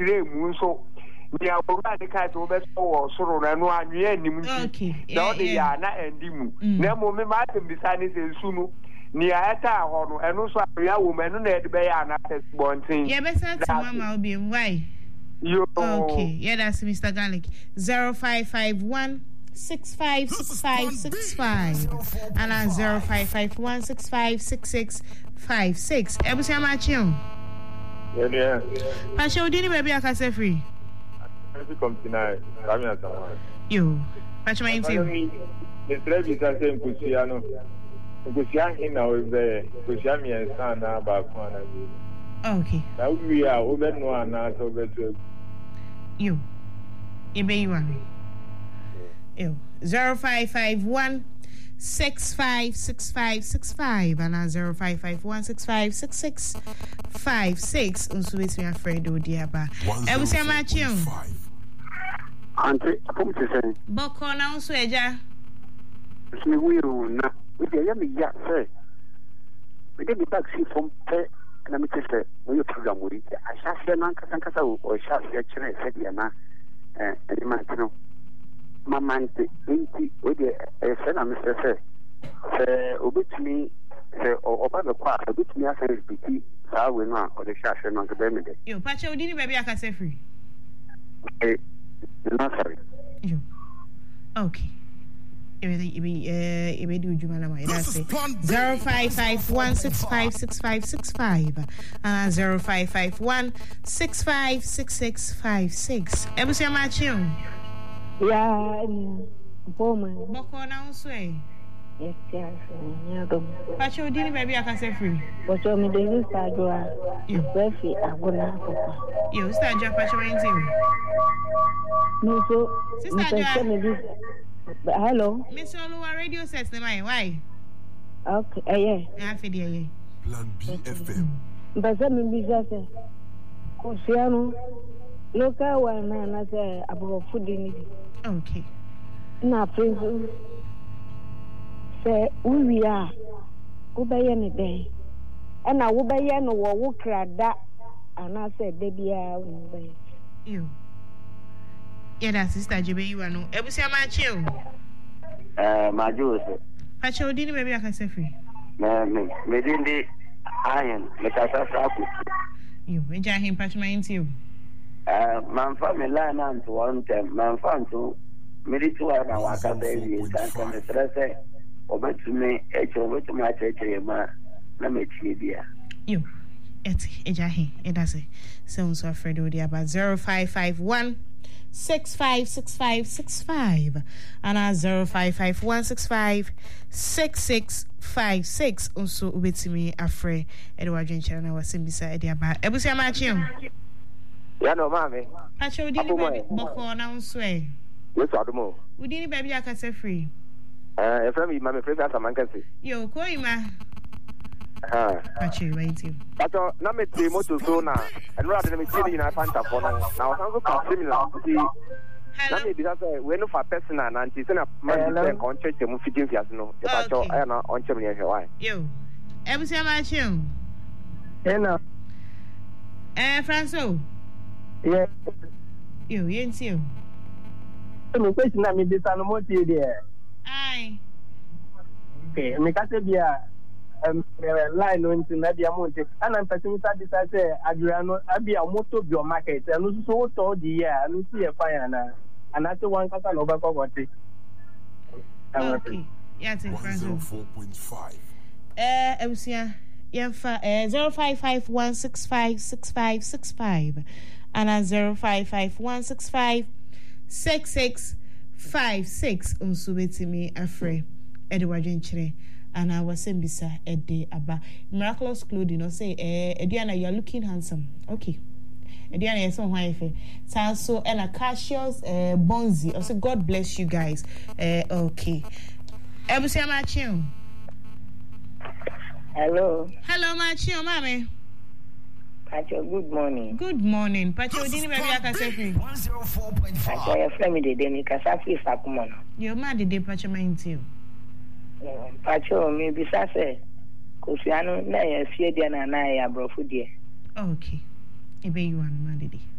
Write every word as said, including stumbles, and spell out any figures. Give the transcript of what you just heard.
tire mu so ni awura de kai to be so soro na no anwe anim nti na o de ya na endi mu na mo me ma tem bisani se sunu ni ayata ho no eno so ya wo me no na de be ya na bontin ye be sa ti mama obi why yo okay yeah that's Mister Garlic zero five five one six five six five six five and uh, zero five five one six five six six five six ebusia machion yeah yeah pasha udini baby akase free every come tonight kami asama yo pasha my team the thread is the same kusia no kusia hina we be kusia mi ensa na ba ko na bi okay na we are we no ana so be to you ebe you are Ew. Zero five five one six five six five six five and uh, zero five five one six five six six five six. Unso with me afraid o diaba. E wo se machi on. Ante, como te sei? Boko na unso eja. Me wi o na. We dey ya me ya say. We dey back see from te na me say we program we. I sha se na nka nka sa o sha se kire se dia na eh e ma tino. Mamante inti we dey e se na me say say se obetumi se oba be kwa obetumi asa repeat sa we no o de sha se no ke be me de. Yo, pacha odi ni baby akase free. Eh no sorry. Yo. Okay. Ibe ibe eh ibe di ujuma na mai that's it. zero five five one six five six five six five and zero five five one six five six six five six. Ebusia machion. Yeah, Boma. Boko na unso e. Yes, yes. Yeah, go. Pacha odi ni baby akase free. But you me dey start do a. You prefi agona papa. Yo, start jo pacha my team. No so. Sister Jo. Hello. Miss Oluwa radio sets na mai why? Okay, eh yeah. Na fe dey eh. Plan B F M. Basa mi bi say. Ko siano. Local one na na say about food ni. Okay. Na friends say we are. Wo be ye ne den. E na wo be ye no wo wo krada ana say de bia wo be. You. Yeah, that sister Jebe you know. Ebusia machi o. Eh, majo se. Pacha odi ni baby akase free. Me me me dindi ayen me ka sa sa ku. You, eja him pacha my team. Eh, man fa me la na nto one time, man fa nto me di to na wa ka be wi kan kan me stress obetumi e che obetumi a che che ma na me tie bia. You. Et eja him, e da se. So so afraid odi about zero five five one six five six five six five and uh, zero five five one six five six six five six. Also ubetimi afre Edward Jencha na wasimbisa edi aba ebusia machi on. Ya no mame. Pacha odi ni baby boko na unso e. Yes adumo. Odi ni baby akase free. Eh, e frame me mame frame asa mankansi. Yo ko ima. Ah. Pacha right you. Pacha na me te moto so na enra de me tie ni na fanta for no. Na o sanso ka similar ti. Na me bi say we no for personal na anti say na man say kon cheche mu fitin fias no. E pacha e na on chem ni e hwe. Yo. Ebusia machi on. Hello. Eh Franco. Yeah. Yo, yenti yo. Me question na me bisa no moti there. Ai. Okay, me ka se bia um line no nti na dia monte. Ana mpese sa bisa say adura no abia moto bio market. Anu so to di ya, anu si e fine na. Ana se wan kasa no ba ko gote. Okay. Yeah, take Franco. four point five. Eh, ebusia. Yemfa eh zero five five one six five six five six five and uh, zero five five one six five six six five six. Unso betimi afre Edward Jenchire and I was saying bisa ede aba miraculous clothing no say eh Ediana you are looking handsome. Okay. Ediana yes on why fe. So and a Cassius eh Bonzi. I say God bless you guys. Eh okay. Ebusia machi. Hello. Hello, Machio, mami. Pacho, good morning. Good morning. Pacho, dini baby akase one oh four point five. Pacho, your friend de de ni kasa fi sakuma no. Yo ma de de Pacho mind Pacho, me bisa se Kofiano na ye fie dia na na ya brofo die. Okay. Ebe you wan ma de de.